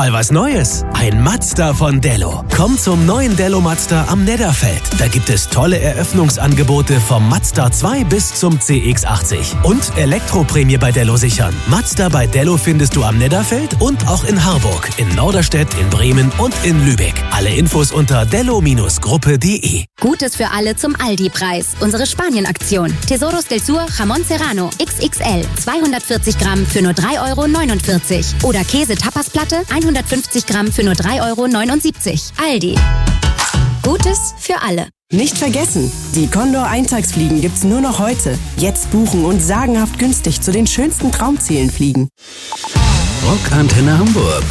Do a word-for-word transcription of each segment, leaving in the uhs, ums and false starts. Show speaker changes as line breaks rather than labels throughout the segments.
Mal was Neues. Ein Mazda von Dello. Komm zum neuen Dello Mazda am Nedderfeld. Da gibt es tolle Eröffnungsangebote vom Mazda zwei bis zum C X achtzig. Und Elektroprämie bei Dello sichern. Mazda bei Dello findest du am Nedderfeld und auch in Harburg, in Norderstedt, in Bremen und in Lübeck. Alle Infos unter dello Gruppe punkt de.
Gutes für alle zum Aldi-Preis. Unsere Spanien-Aktion. Tesoros del Sur Jamón Serrano X X L. zweihundertvierzig Gramm für nur drei Euro neunundvierzig. Oder Käse-Tapasplatte hundertfünfzig Gramm für nur drei Euro neunundsiebzig. Aldi. Gutes für alle.
Nicht vergessen, die Condor-Eintagsfliegen gibt's nur noch heute. Jetzt buchen und sagenhaft günstig zu den schönsten Traumzielen fliegen.
Rockantenne Hamburg.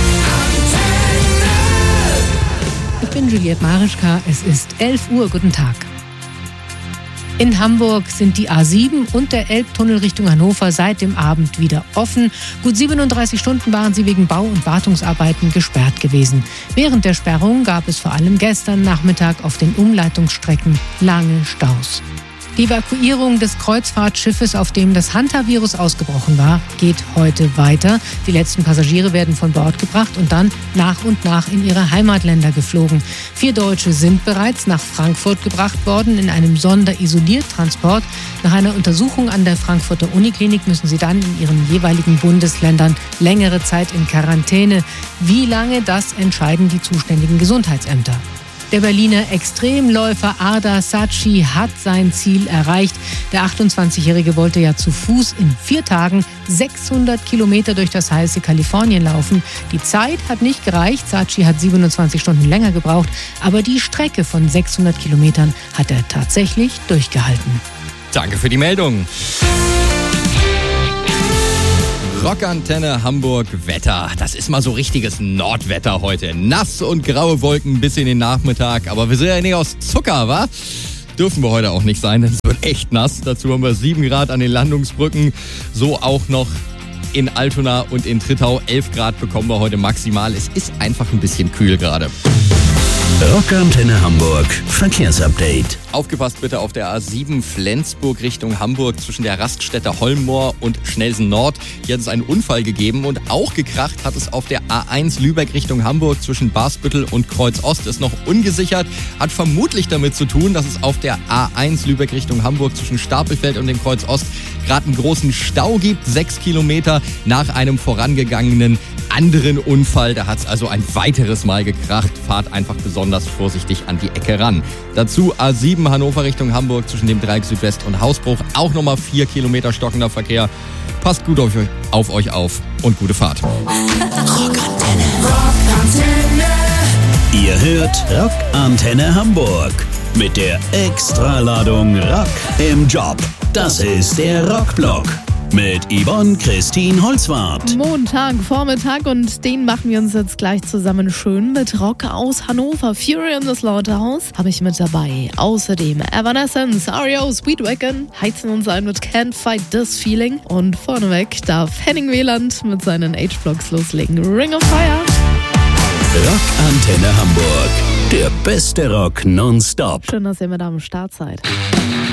Ich bin Juliette Marischka, es ist elf Uhr, guten Tag. In Hamburg sind die A sieben und der Elbtunnel Richtung Hannover seit dem Abend wieder offen. Gut siebenunddreißig Stunden waren sie wegen Bau- und Wartungsarbeiten gesperrt gewesen. Während der Sperrung gab es vor allem gestern Nachmittag auf den Umleitungsstrecken lange Staus. Die Evakuierung des Kreuzfahrtschiffes, auf dem das Hantavirus ausgebrochen war, geht heute weiter. Die letzten Passagiere werden von Bord gebracht und dann nach und nach in ihre Heimatländer geflogen. Vier Deutsche sind bereits nach Frankfurt gebracht worden in einem Sonderisoliertransport. Nach einer Untersuchung an der Frankfurter Uniklinik müssen sie dann in ihren jeweiligen Bundesländern längere Zeit in Quarantäne. Wie lange, das entscheiden die zuständigen Gesundheitsämter. Der Berliner Extremläufer Arda Saatchi hat sein Ziel erreicht. Der achtundzwanzigjährige wollte ja zu Fuß in vier Tagen sechshundert Kilometer durch das heiße Kalifornien laufen. Die Zeit hat nicht gereicht. Saatchi hat siebenundzwanzig Stunden länger gebraucht. Aber die Strecke von sechshundert Kilometern hat er tatsächlich durchgehalten.
Danke für die Meldung. Rockantenne Hamburg Wetter. Das ist mal so richtiges Nordwetter heute. Nass und graue Wolken bis in den Nachmittag. Aber wir sind ja nicht aus Zucker, wa? Dürfen wir heute auch nicht sein, denn es wird echt nass. Dazu haben wir sieben Grad an den Landungsbrücken. So auch noch in Altona und in Trittau. elf Grad bekommen wir heute maximal. Es ist einfach ein bisschen kühl gerade.
Rockantenne Hamburg Verkehrsupdate.
Aufgepasst bitte auf der A sieben Flensburg Richtung Hamburg zwischen der Raststätte Holmmoor und Schnelsen Nord. Hier hat es einen Unfall gegeben und auch gekracht hat es auf der A eins Lübeck Richtung Hamburg zwischen Barsbüttel und Kreuz Ost. Ist noch ungesichert, hat vermutlich damit zu tun, dass es auf der A eins Lübeck Richtung Hamburg zwischen Stapelfeld und dem Kreuz Ost gerade einen großen Stau gibt. Sechs Kilometer nach einem vorangegangenen anderen Unfall. Da hat es also ein weiteres Mal gekracht. Fahrt einfach besonders vorsichtig an die Ecke ran. Dazu A sieben Hannover Richtung Hamburg zwischen dem Dreieck Südwest und Hausbruch. Auch nochmal vier Kilometer stockender Verkehr. Passt gut auf, auf euch auf und gute Fahrt.
Rockantenne. Rockantenne. Ihr hört Rockantenne Hamburg mit der Extraladung Rock im Job. Das ist der Rockblock. Mit Yvonne Christine Holzwarth.
Montag, Vormittag und den machen wir uns jetzt gleich zusammen schön mit Rock aus Hannover. Fury in the Slaughterhouse habe ich mit dabei. Außerdem Evanescence, R E O, Speedwagon heizen uns ein mit Can't Fight This Feeling. Und vorneweg darf Henning Wieland mit seinen H-Blocks loslegen. Ring of Fire.
Rockantenne Hamburg. Der beste Rock nonstop.
Schön, dass ihr mit am Start seid.